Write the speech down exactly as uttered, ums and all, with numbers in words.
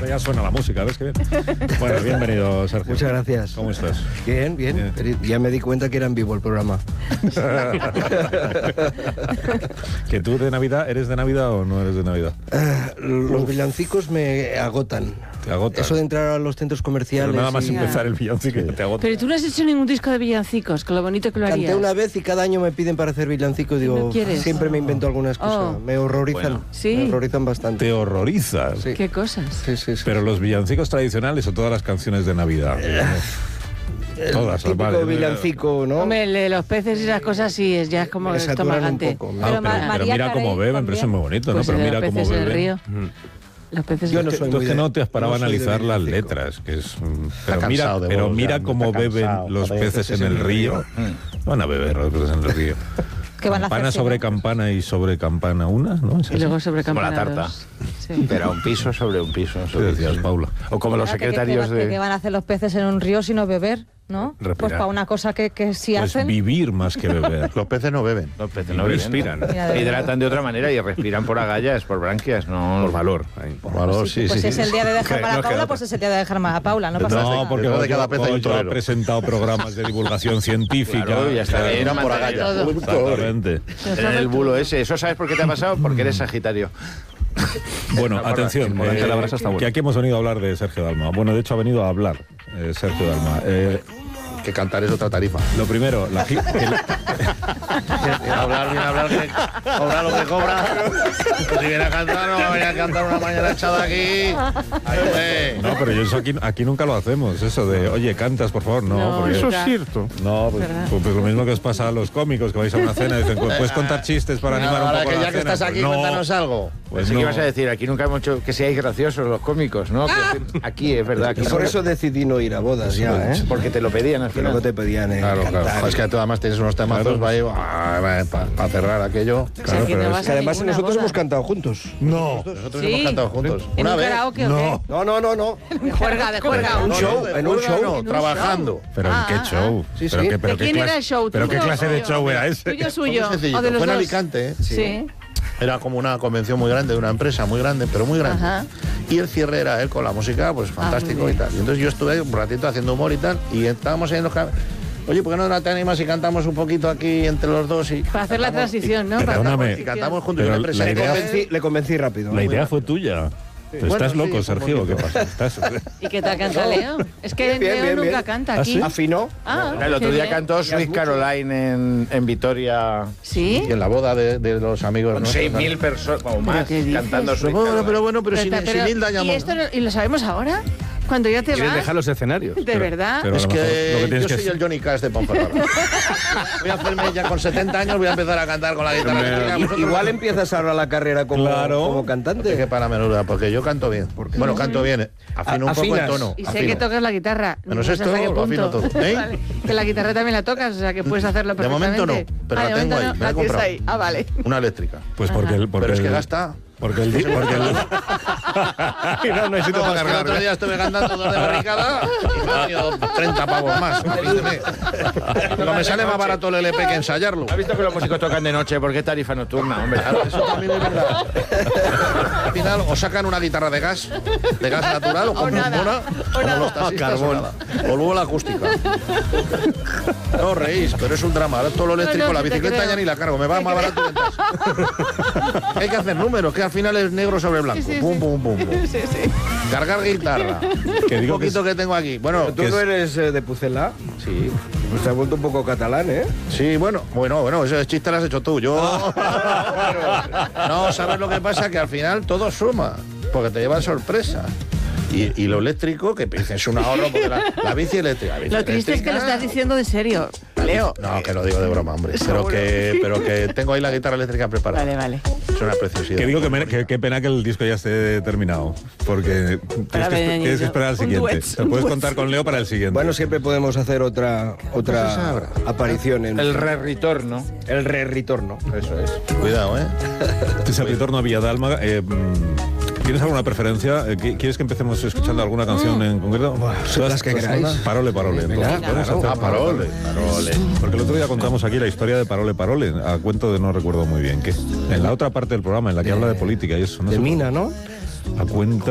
Ahora ya suena la música, ¿ves qué bien? Bueno, bienvenido, Sergio. Muchas gracias. ¿Cómo estás? Bien, bien, bien. Ya me di cuenta que era en vivo el programa. ¿Que tú de Navidad, eres de Navidad o no eres de Navidad? Uh, los villancicos me agotan. Te agotan. Eso de entrar a los centros comerciales. Pero nada más y... empezar el villancico sí. te agota. Pero tú no has hecho ningún disco de villancicos, con lo bonito que lo harías. Canté una vez y cada año me piden para hacer villancicos. Digo, ¿No siempre me invento alguna excusa. Oh. Me horrorizan. Bueno. ¿Sí? Me horrorizan bastante. Te horrorizas. Sí. ¿Qué cosas? Sí, sí, sí. Pero los villancicos tradicionales o todas las canciones de Navidad. El Todas, típico vale. villancico, ¿no? Hombre, el de los peces y esas cosas sí, es ya es como Me saturan un estomagante. poco. Ah, pero, Ma- pero María mira Carey cómo beben, también. pero eso es muy bonito, Pues ¿no? Pero el de mira los cómo peces del beben. río. Los peces Yo del no río. soy Tú muy es que de- no te has parado a no soy de analizar las villancico. letras, que es... mm, Pero Está mira, cansado de pero vos, mira ya, cómo está beben cansado, los joder, peces en el río. Van a beber los peces en el río. ¿Qué van a Campana hacer? sobre ¿no? campana y sobre campana una, ¿no? ¿Es Y así? luego sobre Como la campana tarta. dos. Sí. Pero un piso sobre un piso. ¿Qué sobre decías, Paula? O como los Espérate, ¿qué- secretarios qué, qué de... van a hacer los peces en un río sino beber? ¿No? Respirar. Pues para una cosa que, que sí Pues hacen. vivir más que beber. Los peces no beben. Los peces no respiran. Mira, de Hidratan de otra manera y respiran por agallas, por branquias, no Por valor. Por valor, sí, pues sí. es el día de dejar Que mal a no queda Paula, otra. pues es el día de dejar mal a Paula, no pasa Detrás de- nada. No, porque Detrás de Goyo- cada pez hay un Goyo ha torero. presentado programas de divulgación científica. Claro, ya está Claro. bien. Eran por agalla. Todo. Exactamente. En el bulo ese. ¿Eso sabes por qué te ha pasado? Porque eres Sagitario. Bueno, Está atención, borracho. eh, La brasa está buena. que aquí hemos venido a hablar de Sergio Dalma. Bueno, de hecho ha venido a hablar eh, Sergio Dalma. Eh, Que cantar es otra tarifa. lo primero, la, gi- que la- Hablar, viene a hablar, que cobra lo que cobra. Pues si viene a cantar, no vaya a cantar una mañana echada aquí. Ay, hombre. no, pero yo eso aquí, aquí nunca lo hacemos, eso de, oye, cantas, por favor, no. No, porque- eso es cierto. No, pues, ¿Verdad? pues- pues lo mismo que os pasa a los cómicos, que vais a una cena y dicen, pues, ¿puedes contar chistes para animar un Ahora poco que la ya que cena? estás aquí, Pues no, cuéntanos algo. Pues Pensé no. que ibas a decir, aquí nunca hemos hecho que seáis graciosos los cómicos, ¿no? Que aquí es verdad. Aquí Y por eso decidí no ir a bodas ya, ¿eh? Porque te lo pedían al Que luego final. te pedían eh, Claro, cantar. claro. Es que tú además tienes unos temazos para cerrar aquello. O sea, que no vas Que a además ninguna nosotros boda. hemos cantado juntos. No, Nosotros Sí. hemos cantado juntos. ¿En Una un vez. karaoke o no. No, no, no, no. qué? De juerga, de juerga. un No, show, no, de en un juerga show. no, trabajando. ¿Pero en Ah, qué ah, show? Sí, ¿Pero sí. qué, pero ¿De qué quién era clase- el show? ¿Pero qué ¿Tuyo clase o de suyo? show era ese? Tuyo, Muy suyo. sencillo. O de los Fue en dos. Alicante, ¿eh? Sí. Era como una convención muy grande de una empresa, muy grande, pero muy grande. Ajá. Y el cierre era él con la música, pues fantástico muy y bien. tal. Y entonces yo estuve un ratito haciendo humor y tal, y estábamos ahí en los cam- Oye, ¿por qué no te animas y cantamos un poquito aquí entre los dos? Y Para hacer la cantamos- transición, ¿no? y Para Perdóname. hacer Y la cantamos transición. juntos. Pero Yo le la presenté- Le idea- convencí, le convencí rápido. La idea fue tuya. Pero Bueno, estás sí, loco, un Sergio, ¿qué poquito. pasa? ¿Estás... ¿Y qué tal canta Leo? Es que Bien, bien, Leo bien, nunca bien. canta ¿Ah, aquí. sí? ¿Afinó? Ah, El otro qué día bien. cantó Sweet mucho. Caroline en, en Vitoria. ¿Sí? Y en la boda de, de los amigos. Con ¿no? seis mil personas o más qué dices? cantando Sweet Pero bueno, Caroline. pero bueno, pero, sin, Pero- sin Hilda ¿y, llamó. esto no- ¿Y lo sabemos ahora? Cuando ya te ¿Quieren vas. dejar los escenarios? ¿De verdad? pero- Es a lo mejor lo que, que tienes yo que soy hacer- el Johnny Cash de Ponferrada. Voy a hacerme ya con setenta años, voy a empezar a cantar con la guitarra eléctrica. Vosotros- Igual empiezas ahora la carrera como, Claro. como De cantante. que para menuda, porque yo canto bien. Bueno, canto bien. Afino un poco en Afinas. tono. Y sé afino. que tocas la guitarra. Menos No sé esto, hasta qué lo afino punto. todo. ¿Eh? Vale. Que la guitarra también la tocas, o sea que puedes hacerlo De momento no, perfectamente. pero Ah, la de tengo momento ahí, no. me la he Aquí comprado. está ahí. Ah, vale. Una eléctrica. Pues porque el... Porque Pero es que el- gasta. Porque el... di- Porque el Y no necesito No, para es que el cargar. otro El otro día estuve cantando dos de barricada y me han ido treinta pavos más. No me sale más barato el L P que ensayarlo. ¿Has visto que los músicos tocan de noche? ¿Por qué tarifa nocturna, hombre? Claro, eso también es verdad. Al final o sacan una guitarra de gas, de gas natural, o compran nada, una, o como nada. los taxistas, Carbón. o nada. O luego la acústica. No os reís, pero es un drama. Ahora todo lo eléctrico, No, no, la sí te bicicleta creo. ya ni la cargo, me va más barato en casa. Hay que hacer números, que al final es negro sobre blanco. Sí, sí, pum, sí. pum, pum, pum. Sí, sí. Cargar guitarra. Que Un digo que poquito que, tengo aquí. Bueno, ¿Tú que no es- eres eh, de Pucela? sí. Pues te has vuelto un poco catalán, ¿eh? Sí, bueno, bueno, bueno, ese chiste lo has hecho tú. Yo. No, ¿sabes lo que pasa? Que al final todo suma, porque te llevan sorpresa. Y, y lo eléctrico, que es un ahorro, porque la, la bici eléctrica. la bici Lo triste es que lo eléctrica- estás diciendo de serio, Leo. No, que lo digo de broma, hombre. Pero Seguro. que, pero que tengo ahí la guitarra eléctrica preparada. Vale, vale. Es una preciosidad. Que digo que, me- que- qué pena que el disco ya esté terminado. Porque tienes que, ver, esper- tienes que esperar al un siguiente. duet, Te un puedes duet. contar con Leo para el siguiente. Bueno, siempre podemos hacer otra otra aparición en El re-retorno. el re-retorno. Eso es. Cuidado, ¿eh? Este es el retorno a Villadalma. Eh, mm, ¿Tienes alguna preferencia? Eh, qui- ¿Quieres que empecemos escuchando alguna canción en concreto? ¿Todas- las que todas- queráis. Parole, parole. entonces, Venga, ¿podemos hacer- Ah, parole. Parole. Porque el otro día contamos aquí la historia de Parole, parole, a cuento de no recuerdo muy bien qué. En la otra parte del programa, en la que habla de política y eso. No De sé, Mina, ¿no? a cuenta